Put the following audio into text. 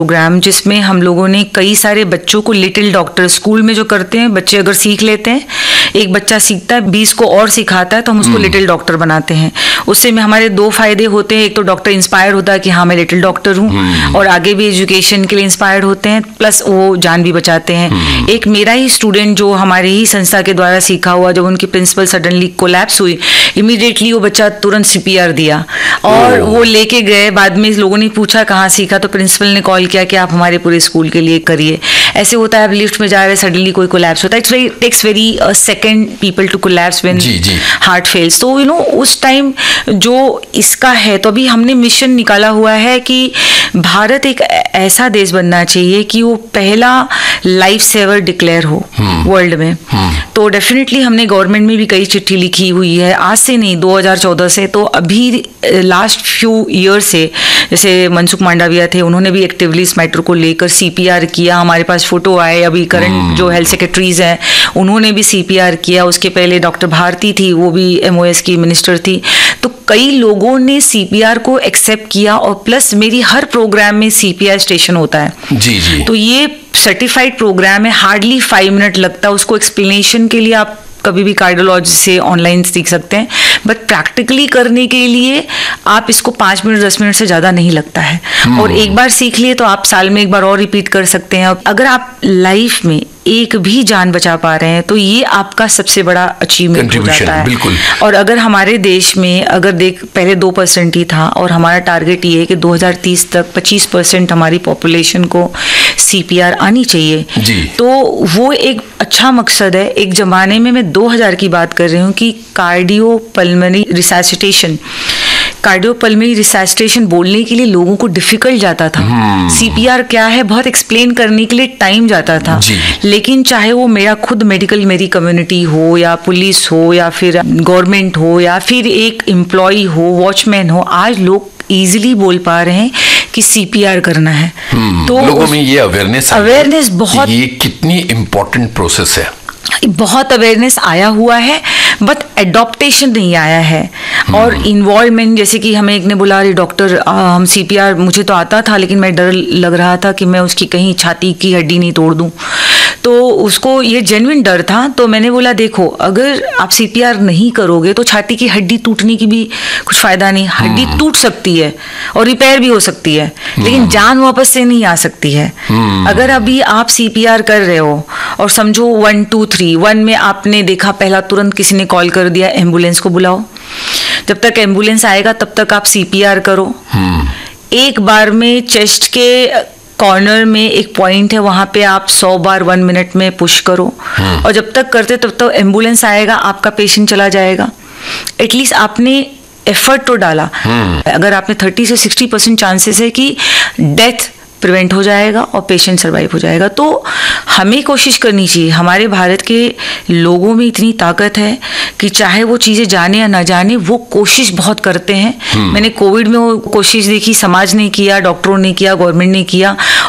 Programme जिसमें हम लोगों ने कई सारे बच्चों को लिटिल डॉक्टर स्कूल में जो करते हैं, बच्चे अगर सीख लेते हैं, एक बच्चा सीखता है 20 को और सिखाता है तो हम उसको लिटिल डॉक्टर बनाते हैं। उससे में हमारे दो फायदे होते हैं, एक तो डॉक्टर इंस्पायर होता है कि हाँ मैं लिटिल डॉक्टर हूँ और आगे भी एजुकेशन के लिए इंस्पायर्ड होते हैं, प्लस वो जान भी बचाते हैं। एक मेरा ही स्टूडेंट जो हमारे ही संस्था के द्वारा सीखा हुआ, जब उनकी प्रिंसिपल सडनली कोलैप्स हुई, इमीडिएटली वो बच्चा तुरंत CPR दिया और वो लेके गए। बाद में लोगों ने पूछा कहाँ सीखा, तो प्रिंसिपल ने कॉल किया कि आप हमारे पूरे स्कूल के लिए करिए। ऐसे होता है, आप लिफ्ट में जा रहे, सडनली कोई कोलैप्स होता है, it takes very second people to collapse when heart fails. तो उस टाइम जो इसका है, तो अभी हमने मिशन निकाला हुआ है कि भारत एक ऐसा देश बनना चाहिए कि वो पहला लाइफ सेवर डिक्लेयर हो वर्ल्ड में। तो डेफिनेटली हमने गवर्नमेंट में भी कई चिट्ठी लिखी हुई है, आज से नहीं 2014 से, तो अभी लास्ट फ्यू ईयर से, जैसे मनसुख मांडविया थे, उन्होंने भी एक्टिवली इस मैटर को लेकर CPR किया। हमारे पास फोटो आए, अभी करंट जो हेल्थ सेक्रेटरीज हैं उन्होंने भी CPR किया। उसके पहले डॉक्टर भारती थी, वो भी MOS की मिनिस्टर थी। तो कई लोगों ने CPR को एक्सेप्ट किया और प्लस मेरी हर प्रोग्राम में CPR स्टेशन होता है। जी। तो ये सर्टिफाइड प्रोग्राम है, हार्डली 5 मिनट लगता है। उसको एक्सप्लेनेशन के लिए आप कभी भी कार्डियोलॉजिस्ट से ऑनलाइन सीख सकते हैं, बट प्रैक्टिकली करने के लिए आप इसको 5 मिनट 10 मिनट से ज़्यादा नहीं लगता है। और एक बार सीख लिए तो आप साल में एक बार और रिपीट कर सकते हैं। अगर आप लाइफ में एक भी जान बचा पा रहे हैं तो ये आपका सबसे बड़ा अचीवमेंट हो जाता है। बिल्कुल। और अगर हमारे देश में अगर पहले 2% ही था और हमारा टारगेट ये है कि 2030 तक 25% हमारी पॉपुलेशन को CPR आनी चाहिए जी। तो वो एक अच्छा मकसद है। एक जमाने में मैं 2000 की बात कर रही हूँ कि कार्डियोपल्मोनरी रिसैसिटेशन बोलने के लिए लोगों को डिफिकल्ट जाता था। CPR क्या है बहुत एक्सप्लेन करने के लिए टाइम जाता था, लेकिन चाहे वो मेरा खुद मेरी कम्युनिटी हो या पुलिस हो या फिर गवर्नमेंट हो या फिर एक एम्प्लॉय हो, वॉचमैन हो, आज लोग इजीली बोल पा रहे हैं कि CPR करना है। तो लोगों में ये अवेयरनेस बहुत, ये कितनी इम्पोर्टेंट प्रोसेस है, बहुत अवेयरनेस आया हुआ है, बट एडॉप्टेशन नहीं आया है। और इन्वॉल्वमेंट, जैसे कि हमें एक ने बोला अरे डॉक्टर हम CPR, मुझे तो आता था लेकिन मैं डर लग रहा था कि मैं उसकी कहीं छाती की हड्डी नहीं तोड़ दूं, तो उसको ये जेन्युइन डर था। तो मैंने बोला देखो अगर आप CPR नहीं करोगे तो छाती की हड्डी टूटने की भी कुछ फायदा नहीं। हड्डी टूट सकती है और रिपेयर भी हो सकती है, लेकिन जान वापस से नहीं आ सकती है। अगर अभी आप CPR कर रहे हो और समझो 1 2 3 1 में आपने देखा पहला, तुरंत किसी ने कॉल कर दिया एम्बुलेंस को बुलाओ, जब तक एम्बुलेंस आएगा तब तक आप CPR करो। एक बार में चेस्ट के कॉर्नर में एक पॉइंट है, वहां पे आप 100 बार 1 मिनट में पुश करो और जब तक करते तब तक एम्बुलेंस आएगा, आपका पेशेंट चला जाएगा। एटलीस्ट आपने एफर्ट तो डाला। अगर आपने 30 से 60% चांसेस है कि डेथ प्रिवेंट हो जाएगा और पेशेंट सर्वाइव हो जाएगा। तो हमें कोशिश करनी चाहिए, हमारे भारत के लोगों में इतनी ताकत है कि चाहे वो चीज़ें जाने या ना जाने, वो कोशिश बहुत करते हैं। मैंने कोविड में वो कोशिश देखी, समाज ने किया, डॉक्टरों ने किया, गवर्नमेंट ने किया,